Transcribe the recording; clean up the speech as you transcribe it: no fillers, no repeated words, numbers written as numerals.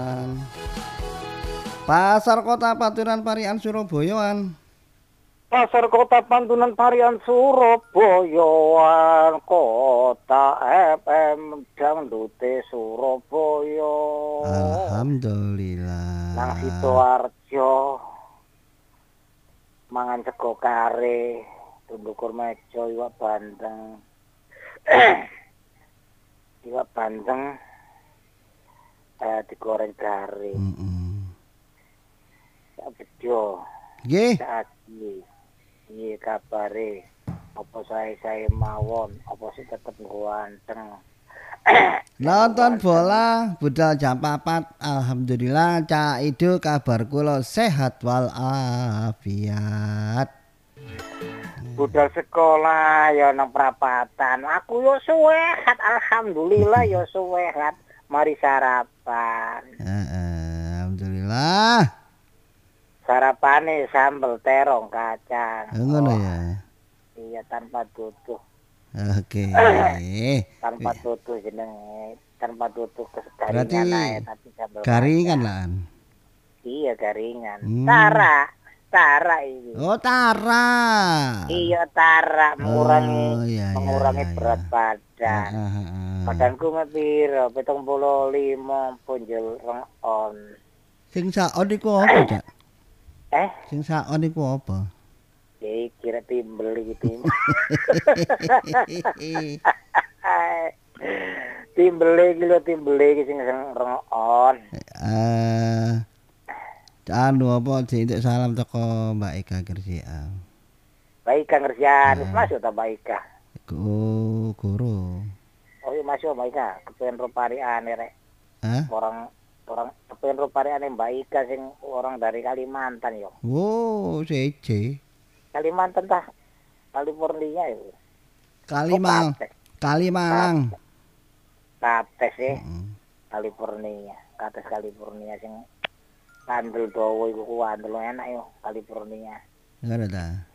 Pasar Kota Pantunan Parian Surabayaan. Pasar Kota Pantunan Parian Surabayaan, Kota FM Dangdute Surabaya. Alhamdulillah. Nang Sidoarjo mangan sego kare, tundukur meja iwak bandeng. Iwak bandeng digoreng garing. Ya bejo. Nggih. Saiki piye kabare? Apa saya mawon, apa sih tetep ganteng. Nonton bola budal jam 4. Alhamdulillah Cak Ido kabar kula sehat walafiat. Budal sekolah ya nang prapatan. Aku yo sehat, alhamdulillah yo sehat. Mari sarapan. Alhamdulillah. Sarapane sambel terong kacang. Ngono ya. Iya tanpa tutup. Oke. Tanpa tutup jenenge, tanpa tutup Berarti kegaringan ae tapi sambel garingan kacang. lah. Iya garingan. Tara ini. Oh Tara. Iya Tara mengurangi iya, berat badan. Badanku ngepiro 75 punjul on. Sing saon iku apa, Cak? Sing saon iku apa? Kira timbel iki. Timbel iki sing on. Anu apa jentik salam teko Mbak Ika Gersia. Mbak Ika Gersia wis masuk ta Mbak Ika? Guru. Oh iya masuk Mbak Ika, kepen rupariane rek. Orang kepen rupariane Mbak Ika sing orang dari Kalimantan yo. Oh, CC. Kalimantan tah. California itu. Kalimalang. Kates sih. California sing kandel dawa iku kuandel enak yo California. Ngono ta.